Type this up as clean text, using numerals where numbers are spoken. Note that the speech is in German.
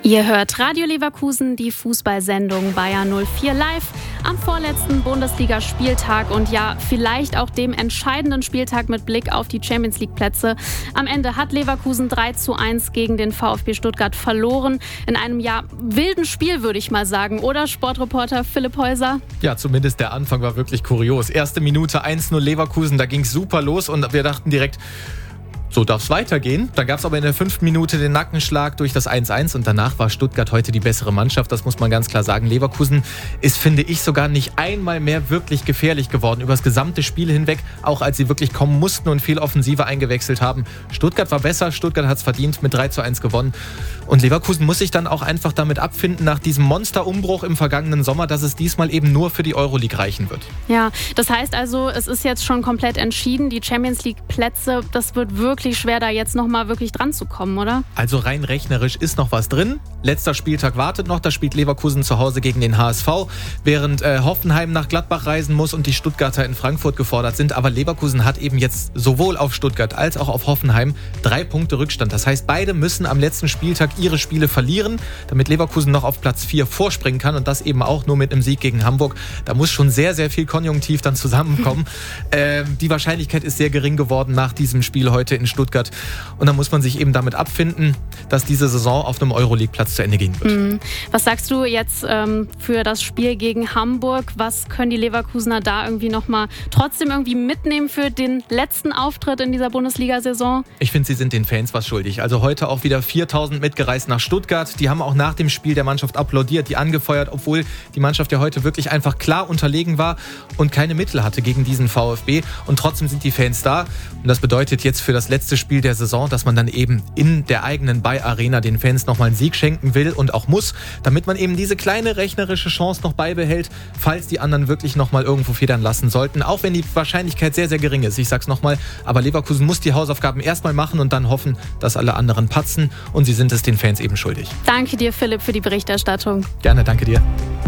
Ihr hört Radio Leverkusen, die Fußballsendung Bayern 04 live am vorletzten Bundesligaspieltag und ja, vielleicht auch dem entscheidenden Spieltag mit Blick auf die Champions-League-Plätze. Am Ende hat Leverkusen 3:1 gegen den VfB Stuttgart verloren. In einem wilden Spiel, würde ich mal sagen, oder Sportreporter Philipp Häuser? Ja, zumindest der Anfang war wirklich kurios. Erste Minute 1:0 Leverkusen, da ging es super los und wir dachten direkt, so darf es weitergehen. Dann gab es aber in der 5. Minute den Nackenschlag durch das 1:1 und danach war Stuttgart heute die bessere Mannschaft. Das muss man ganz klar sagen. Leverkusen ist, finde ich, sogar nicht einmal mehr wirklich gefährlich geworden über das gesamte Spiel hinweg, auch als sie wirklich kommen mussten und viel Offensive eingewechselt haben. Stuttgart war besser, Stuttgart hat es verdient, mit 3:1 gewonnen. Und Leverkusen muss sich dann auch einfach damit abfinden, nach diesem Monsterumbruch im vergangenen Sommer, dass es diesmal eben nur für die Euroleague reichen wird. Ja, das heißt also, es ist jetzt schon komplett entschieden. Die Champions-League-Plätze, das wird wirklich schwer, da jetzt nochmal wirklich dran zu kommen, oder? Also rein rechnerisch ist noch was drin. Letzter Spieltag wartet noch, da spielt Leverkusen zu Hause gegen den HSV, während Hoffenheim nach Gladbach reisen muss und die Stuttgarter in Frankfurt gefordert sind. Aber Leverkusen hat eben jetzt sowohl auf Stuttgart als auch auf Hoffenheim 3 Punkte Rückstand. Das heißt, beide müssen am letzten Spieltag ihre Spiele verlieren, damit Leverkusen noch auf Platz 4 vorspringen kann und das eben auch nur mit einem Sieg gegen Hamburg. Da muss schon sehr, sehr viel Konjunktiv dann zusammenkommen. Die Wahrscheinlichkeit ist sehr gering geworden nach diesem Spiel heute in Stuttgart. Und dann muss man sich eben damit abfinden, dass diese Saison auf einem Euroleague-Platz zu Ende gehen wird. Was sagst du jetzt für das Spiel gegen Hamburg? Was können die Leverkusener da irgendwie nochmal trotzdem irgendwie mitnehmen für den letzten Auftritt in dieser Bundesliga-Saison? Ich finde, sie sind den Fans was schuldig. Also heute auch wieder 4.000 mitgereist nach Stuttgart. Die haben auch nach dem Spiel der Mannschaft applaudiert, die angefeuert, obwohl die Mannschaft ja heute wirklich einfach klar unterlegen war und keine Mittel hatte gegen diesen VfB. Und trotzdem sind die Fans da. Und das bedeutet jetzt für das letzte Spiel der Saison, dass man dann eben in der eigenen Bay-Arena den Fans nochmal einen Sieg schenken will und auch muss, damit man eben diese kleine rechnerische Chance noch beibehält, falls die anderen wirklich nochmal irgendwo federn lassen sollten. Auch wenn die Wahrscheinlichkeit sehr, sehr gering ist. Ich sag's nochmal, aber Leverkusen muss die Hausaufgaben erstmal machen und dann hoffen, dass alle anderen patzen und sie sind es den Fans eben schuldig. Danke dir, Philipp, für die Berichterstattung. Gerne, danke dir.